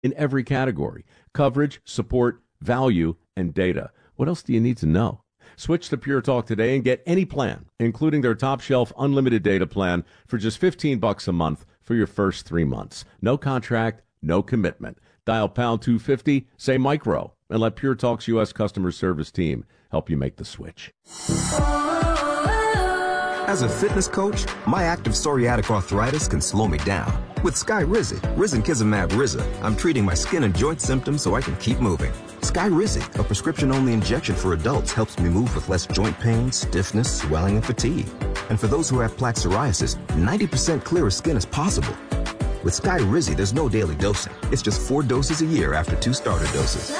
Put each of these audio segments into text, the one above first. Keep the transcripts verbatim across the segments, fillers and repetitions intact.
in every category: coverage, support, value, and data. What else do you need to know? Switch to Pure Talk today and get any plan, including their top shelf unlimited data plan, for just fifteen bucks a month for your first three months. No contract, no commitment. Dial pound two fifty, say micro, and let Pure Talk's U S customer service team help you make the switch. As a fitness coach, my active psoriatic arthritis can slow me down. With Skyrizi, Risankizumab Riza, I'm treating my skin and joint symptoms so I can keep moving. Skyrizi, a prescription-only injection for adults, helps me move with less joint pain, stiffness, swelling, and fatigue. And for those who have plaque psoriasis, ninety percent clearer skin is possible. With Skyrizi, there's no daily dosing. It's just four doses a year after two starter doses.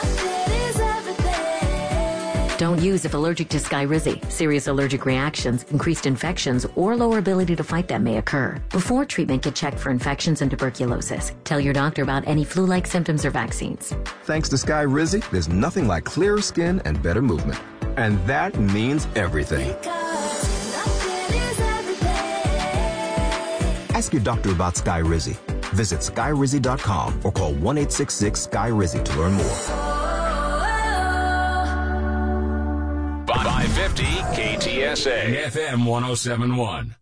Don't use if allergic to Skyrizi. Serious allergic reactions, increased infections, or lower ability to fight them may occur. Before treatment, get checked for infections and tuberculosis. Tell your doctor about any flu-like symptoms or vaccines. Thanks to Skyrizi, there's nothing like clearer skin and better movement. And that means everything. Ask your doctor about Skyrizi. Visit Skyrizi dot com or call one eight six six Sky Rizi to learn more. five fifty K T S A F M one oh seven point one.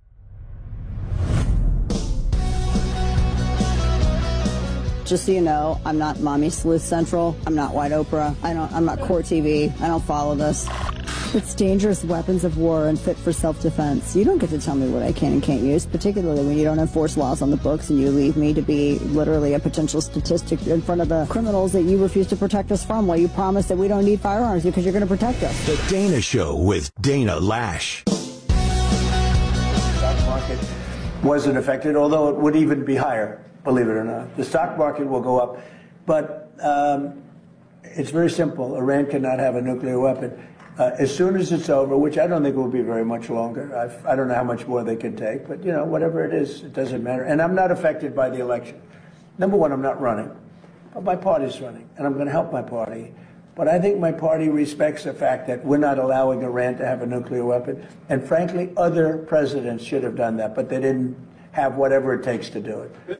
Just so you know, I'm not Mommy Sleuth Central. I'm not White Oprah. I don't. I'm not Court T V. I don't follow this. It's dangerous weapons of war and fit for self-defense. You don't get to tell me what I can and can't use, particularly when you don't enforce laws on the books and you leave me to be literally a potential statistic in front of the criminals that you refuse to protect us from while you promise that we don't need firearms because you're going to protect us. The Dana Show with Dana Lash. The stock market wasn't affected, although it would even be higher, believe it or not. The stock market will go up, but um, it's very simple. Iran cannot have a nuclear weapon. Uh, as soon as it's over, which I don't think will be very much longer. I've, I don't know how much more they can take, but, you know, whatever it is, it doesn't matter. And I'm not affected by the election. Number one, I'm not running, but my party's running, and I'm going to help my party. But I think my party respects the fact that we're not allowing Iran to have a nuclear weapon. And frankly, other presidents should have done that, but they didn't have whatever it takes to do it.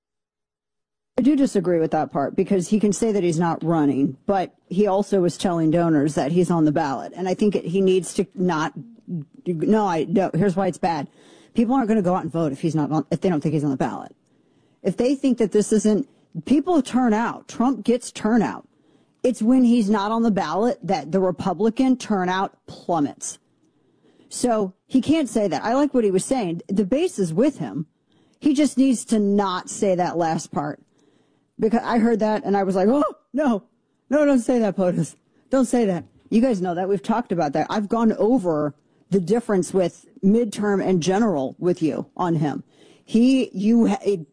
I do disagree with that part because he can say that he's not running, but he also was telling donors that he's on the ballot. And I think it, he needs to not. No, I no. Here's why it's bad. People aren't going to go out and vote if he's not on, if they don't think he's on the ballot. If they think that this isn't, people turn out. Trump gets turnout. It's when he's not on the ballot that the Republican turnout plummets. So he can't say that. I like what he was saying. The base is with him. He just needs to not say that last part. Because I heard that and I was like, oh, no, no, don't say that, POTUS. Don't say that. You guys know that. We've talked about that. I've gone over the difference with midterm and general with you on him. He, you,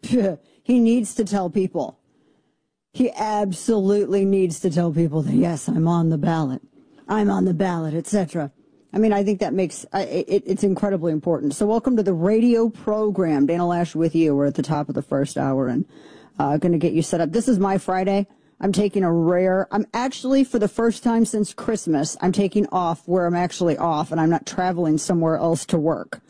he needs to tell people. He absolutely needs to tell people that, yes, I'm on the ballot. I'm on the ballot, et cetera. I mean, I think that makes I, it, it's incredibly important. So welcome to the radio program. Dana Lash with you. We're at the top of the first hour and uh, going to get you set up. This is my Friday. I'm taking a rare. I'm actually, for the first time since Christmas, I'm taking off where I'm actually off, and I'm not traveling somewhere else to work.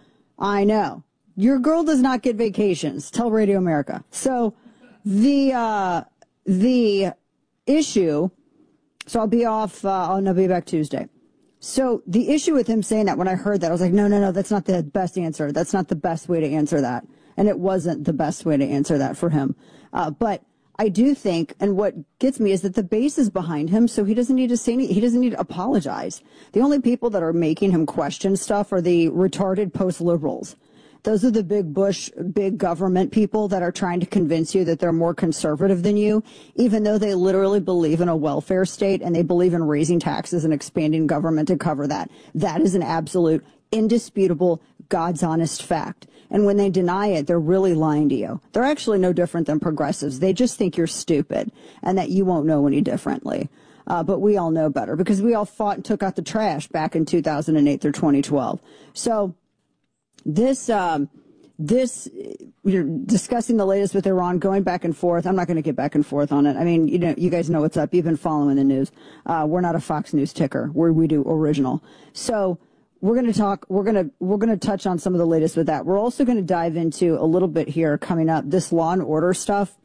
I know. Your girl does not get vacations. Tell Radio America. So the uh, the issue, so I'll be off, uh, I'll be back Tuesday. So the issue with him saying that, when I heard that, I was like, no, no, no, that's not the best answer. That's not the best way to answer that. And it wasn't the best way to answer that for him. Uh, but I do think, and what gets me is that the base is behind him, so he doesn't need to say any, he doesn't need to apologize. The only people that are making him question stuff are the retarded post-liberals. Those are the big Bush, big government people that are trying to convince you that they're more conservative than you, even though they literally believe in a welfare state and they believe in raising taxes and expanding government to cover that. That is an absolute, indisputable, God's honest fact. And when they deny it, they're really lying to you. They're actually no different than progressives. They just think you're stupid and that you won't know any differently. Uh, but we all know better because we all fought and took out the trash back in two thousand eight through twenty twelve. So this, um, this, you're discussing the latest with Iran, going back and forth. I'm not going to get back and forth on it. I mean, you know, you guys know what's up. You've been following the news. Uh, we're not a Fox News ticker. We're, we do original. So we're going to talk, we're going to, we're going to touch on some of the latest with that. We're also going to dive into a little bit here coming up, this Law and Order stuff.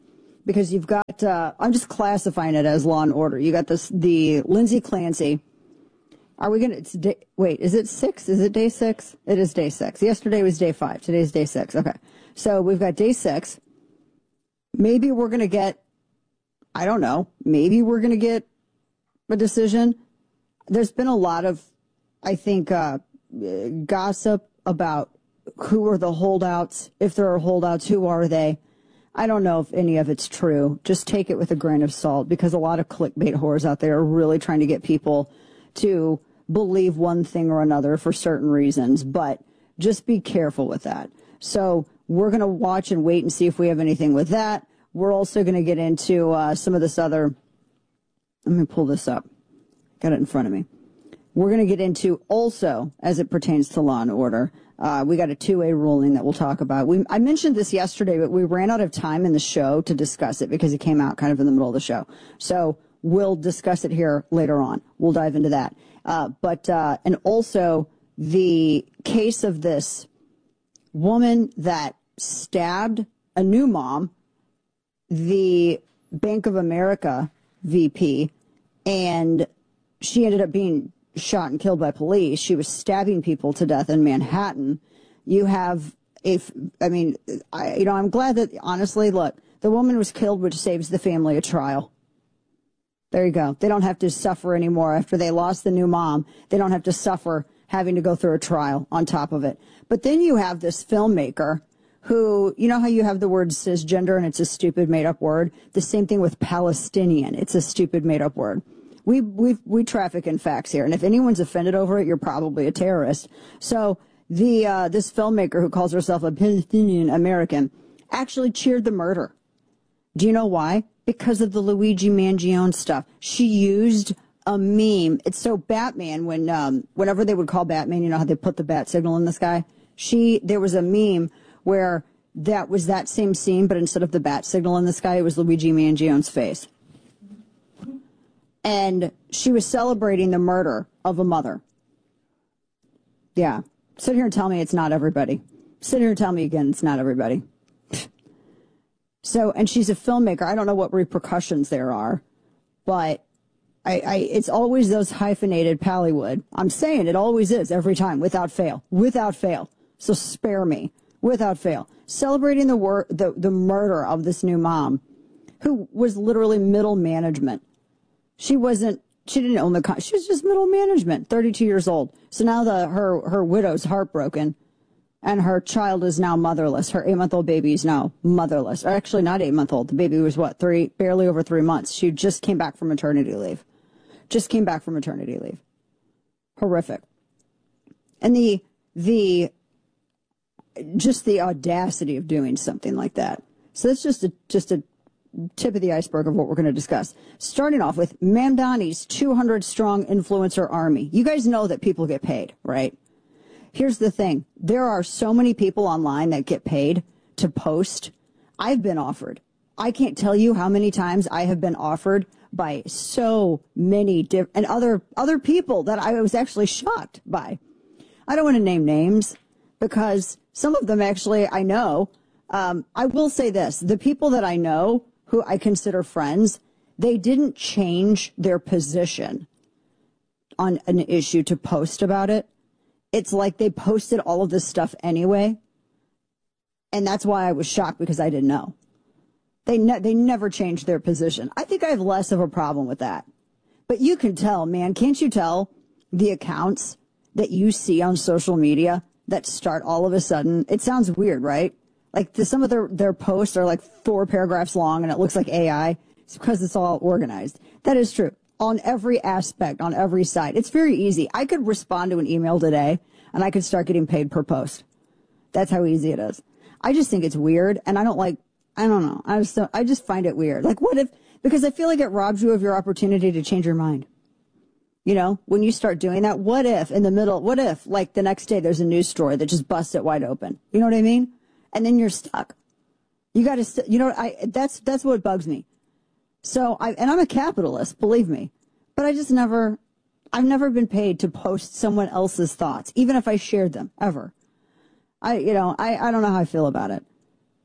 because you've got, uh, I'm just classifying it as Law and Order. You got this, the Lindsay Clancy. Are we going to, it's day, wait, is it six? Is it day six? It is day six. Yesterday was day five. Today's day six. Okay. So we've got day six. Maybe we're going to get, I don't know, maybe we're going to get a decision. There's been a lot of, I think, uh, gossip about who are the holdouts. If there are holdouts, who are they? I don't know if any of it's true. Just take it with a grain of salt, because a lot of clickbait whores out there are really trying to get people to believe one thing or another for certain reasons. But just be careful with that. So we're going to watch and wait and see if we have anything with that. We're also going to get into uh, some of this other. Let me pull this up. Got it in front of me. We're going to get into also, as it pertains to Law and Order, uh, we got a two A ruling that we'll talk about. We, I mentioned this yesterday, but we ran out of time in the show to discuss it because it came out kind of in the middle of the show. So we'll discuss it here later on. We'll dive into that. Uh, but, uh, and also the case of this woman that stabbed a new mom, the Bank of America V P, and she ended up being shot and killed by police. She was stabbing people to death in Manhattan. You have a, I mean, I, you know, I'm glad that, honestly, look, the woman was killed, which saves the family a trial. There you go. They don't have to suffer anymore after they lost the new mom. They don't have to suffer having to go through a trial on top of it. But then you have this filmmaker who, you know how you have the word cisgender and it's a stupid made-up word? The same thing with Palestinian. It's a stupid made-up word. We we we traffic in facts here, and if anyone's offended over it, you're probably a terrorist. So the uh, this filmmaker who calls herself a Palestinian American actually cheered the murder. Do you know why? Because of the Luigi Mangione stuff. She used a meme. It's so Batman, when um, whenever they would call Batman, you know how they put the bat signal in the sky? She there was a meme where that was that same scene, but instead of the bat signal in the sky, it was Luigi Mangione's face. And she was celebrating the murder of a mother. Yeah. Sit here and tell me it's not everybody. Sit here and tell me again it's not everybody. So, and she's a filmmaker. I don't know what repercussions there are, but I, I it's always those hyphenated Pallywood. I'm saying it always is every time, without fail, without fail. So spare me, without fail. Celebrating the wor- the the murder of this new mom, who was literally middle management. She wasn't, she didn't own the, con- she was just middle management, thirty-two years old. So now the, her, her widow's heartbroken and her child is now motherless. Her eight month old baby is now motherless. Or actually not eight month old. The baby was what, three, barely over three months. She just came back from maternity leave. Just came back from maternity leave. Horrific. And the, the, just the audacity of doing something like that. So that's just a, just a, tip of the iceberg of what we're going to discuss. Starting off with Mamdani's two hundred strong influencer army. You guys know that people get paid, right? Here's the thing. There are so many people online that get paid to post. I've been offered. I can't tell you how many times I have been offered by so many diff- and other other people that I was actually shocked by. I don't want to name names because some of them actually I know. Um, I will say this. The people that I know who I consider friends, they didn't change their position on an issue to post about it. It's like they posted all of this stuff anyway. And that's why I was shocked, because I didn't know. They ne- they never changed their position. I think I have less of a problem with that. But you can tell, man, can't you tell the accounts that you see on social media that start all of a sudden? It sounds weird, right? Like the, some of their, their posts are like four paragraphs long and it looks like A I. It's because it's all organized. That is true. On every aspect, on every side. It's very easy. I could respond to an email today and I could start getting paid per post. That's how easy it is. I just think it's weird, and I don't like, I don't know. I just don't, I just find it weird. Like, what if, because I feel like it robs you of your opportunity to change your mind. You know, when you start doing that, what if in the middle, what if like the next day there's a news story that just busts it wide open? You know what I mean? And then you're stuck. You got to, st- you know, I, that's, that's what bugs me. So I, and I'm a capitalist, believe me, but I just never, I've never been paid to post someone else's thoughts, even if I shared them, ever. I, you know, I, I don't know how I feel about it.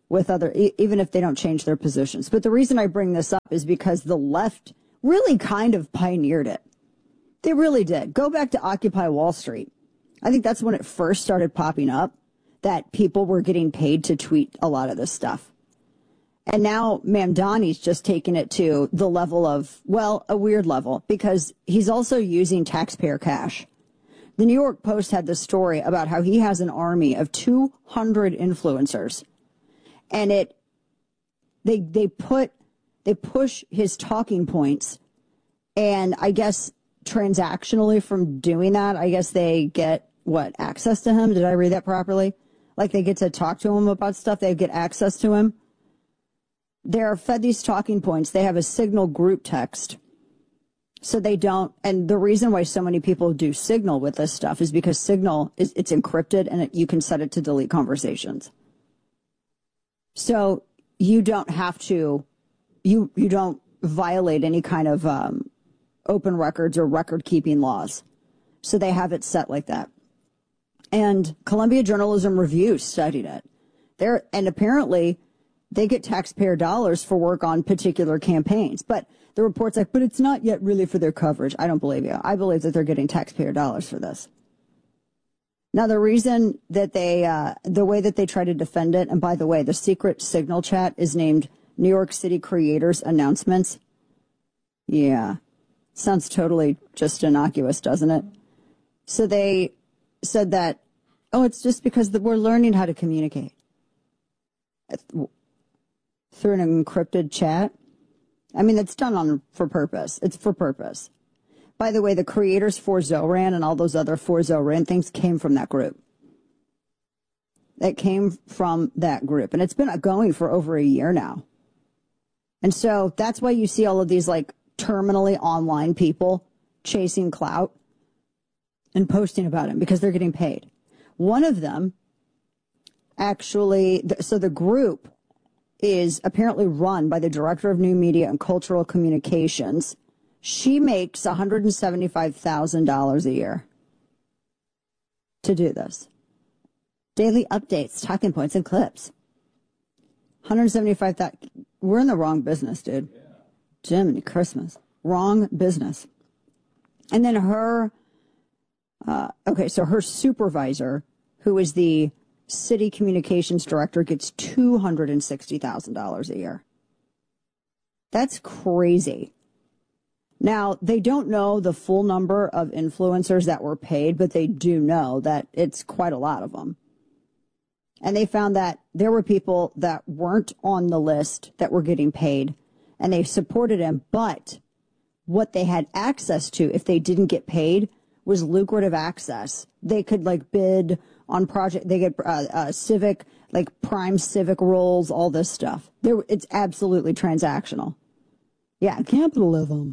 with other, even if they don't change their positions. But the reason I bring this up is because the left really kind of pioneered it. They really did. Go back to Occupy Wall Street. I think that's when it first started popping up, that people were getting paid to tweet a lot of this stuff. And now Mamdani's just taken it to the level of, well, a weird level, because he's also using taxpayer cash. The New York Post had this story about how he has an army of two hundred influencers. And it, they, they put, they push his talking points. And I guess transactionally from doing that, I guess they get, what, access to him? Did I read that properly? Like they get to talk to him about stuff. They get access to him. They're fed these talking points. They have a Signal group text. So they don't, and the reason why so many people do Signal with this stuff is because Signal, is it's encrypted and it, you can set it to delete conversations. So you don't have to, you you don't violate any kind of um, open records or record-keeping laws. So they have it set like that. And Columbia Journalism Review studied it. They're, and apparently they get taxpayer dollars for work on particular campaigns. But the report's like, but it's not yet really for their coverage. I don't believe you. I believe that they're getting taxpayer dollars for this. Now, the reason that they, uh, the way that they try to defend it, and by the way, the secret Signal chat is named New York City Creators Announcements. Yeah. Sounds totally just innocuous, doesn't it? So they said that, oh, it's just because the, we're learning how to communicate through an encrypted chat. I mean, it's done on for purpose. It's for purpose. By the way, the creators for Zoran and all those other for Zoran things came from that group. It came from that group. And it's been going for over a year now. And so that's why you see all of these like terminally online people chasing clout and posting about him, because they're getting paid. One of them actually, so the group is apparently run by the director of new media and cultural communications. She makes one hundred seventy-five thousand dollars a year to do this. Daily updates, talking points, and clips. one hundred seventy-five thousand dollars. We're in the wrong business, dude. Yeah. Jiminy Christmas. Wrong business. And then her, uh, okay, so her supervisor, who is the city communications director, gets two hundred sixty thousand dollars a year. That's crazy. Now, they don't know the full number of influencers that were paid, but they do know that it's quite a lot of them. And they found that there were people that weren't on the list that were getting paid, and they supported him. But what they had access to, if they didn't get paid, was lucrative access. They could like bid on project. They get uh, uh, civic, like prime civic roles, all this stuff. There, it's absolutely transactional. Yeah, capitalism.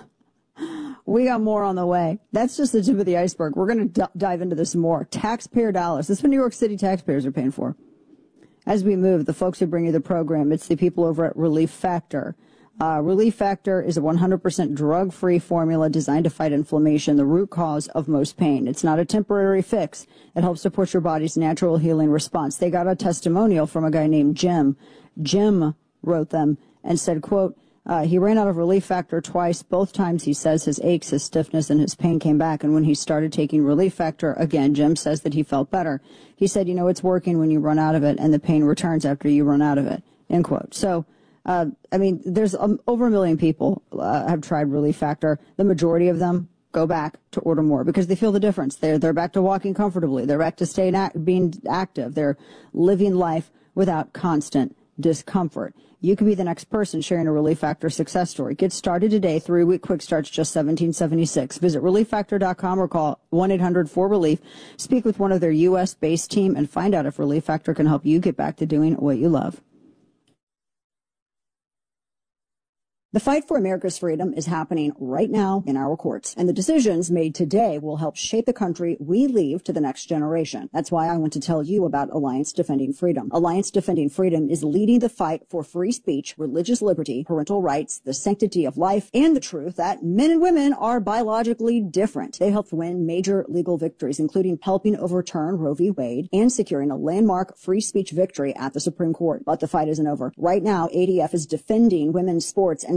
We got more on the way. That's just the tip of the iceberg. We're going to d- dive into this more. Taxpayer dollars. This is what New York City taxpayers are paying for. As we move, the folks who bring you the program, it's the people over at Relief Factor. Uh, Relief Factor is a one hundred percent drug-free formula designed to fight inflammation, the root cause of most pain. It's not a temporary fix. It helps support your body's natural healing response. They got a testimonial from a guy named Jim. Jim wrote them and said, quote, Uh, he ran out of Relief Factor twice. Both times, he says, his aches, his stiffness, and his pain came back. And when he started taking Relief Factor again, Jim says that he felt better. He said, you know, it's working when you run out of it, and the pain returns after you run out of it, end quote. So, uh, I mean, there's um, over a million people uh, have tried Relief Factor. The majority of them go back to order more because they feel the difference. They're, they're back to walking comfortably. They're back to staying act, being active. They're living life without constant discomfort. You could be the next person sharing a Relief Factor success story. Get started today. Three-week quick start's just seventeen seventy-six. Visit relief factor dot com or call one eight hundred four relief. Speak with one of their U S-based team and find out if Relief Factor can help you get back to doing what you love. The fight for America's freedom is happening right now in our courts, and the decisions made today will help shape the country we leave to the next generation. That's why I want to tell you about Alliance Defending Freedom. Alliance Defending Freedom is leading the fight for free speech, religious liberty, parental rights, the sanctity of life, and the truth that men and women are biologically different. They helped win major legal victories, including helping overturn Roe v. Wade and securing a landmark free speech victory at the Supreme Court. But the fight isn't over. Right now, A D F is defending women's sports and